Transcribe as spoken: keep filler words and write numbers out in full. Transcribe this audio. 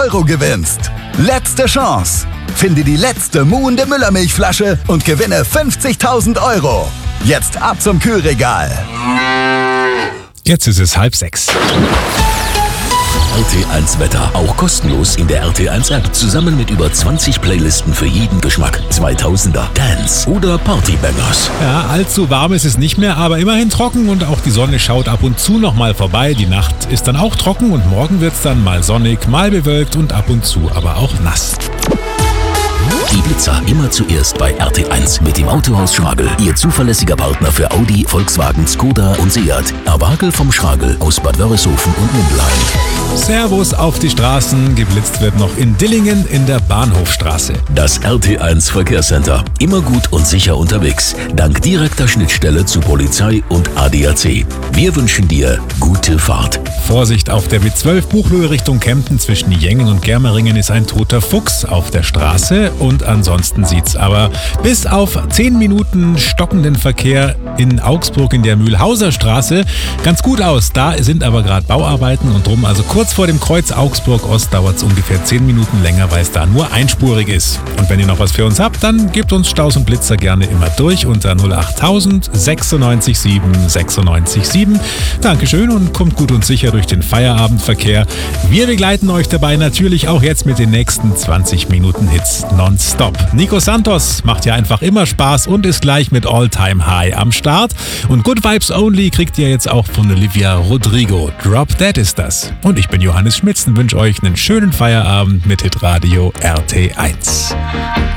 Euro gewinnst. Letzte Chance. Finde die letzte muhende Müllermilchflasche und gewinne fünfzigtausend Euro. Jetzt ab zum Kühlregal. Jetzt ist es halb sechs. R T eins Wetter, auch kostenlos in der R T eins App. Zusammen mit über zwanzig Playlisten für jeden Geschmack. zweitausender, Dance oder Partybangers. Ja, allzu warm ist es nicht mehr, aber immerhin trocken und auch die Sonne schaut ab und zu noch mal vorbei. Die Nacht ist dann auch trocken und morgen wird es dann mal sonnig, mal bewölkt und ab und zu aber auch nass. Die Blitzer immer zuerst bei R T eins mit dem Autohaus Schragel. Ihr zuverlässiger Partner für Audi, Volkswagen, Skoda und Seat. Erwagel vom Schragel aus Bad Wörishofen und Mindelheim. Servus auf die Straßen. Geblitzt wird noch in Dillingen in der Bahnhofstraße. Das R T eins Verkehrscenter. Immer gut und sicher unterwegs. Dank direkter Schnittstelle zu Polizei und A D A C. Wir wünschen dir gute Fahrt. Vorsicht auf der B zwölf Buchloe Richtung Kempten zwischen Jengen und Germeringen ist ein toter Fuchs auf der Straße und ansonsten sieht's aber bis auf zehn Minuten stockenden Verkehr in Augsburg in der Mühlhauser Straße ganz gut aus. Da sind aber gerade Bauarbeiten und drum, also kurz vor dem Kreuz Augsburg Ost dauert es ungefähr zehn Minuten länger, weil es da nur einspurig ist. Und wenn ihr noch was für uns habt, dann gebt uns Staus und Blitzer gerne immer durch unter null acht tausend sechsundneunzig sieben sechsundneunzig sieben. Dankeschön und kommt gut und sicher durch den Feierabendverkehr. Wir begleiten euch dabei natürlich auch jetzt mit den nächsten zwanzig Minuten Hits nonstop. Nico Santos macht ja einfach immer Spaß und ist gleich mit All Time High am Start. Und Good Vibes Only kriegt ihr jetzt auch von Olivia Rodrigo. Drop Dead ist das. Und ich bin Johannes Schmitz und wünsche euch einen schönen Feierabend mit Hitradio R T eins.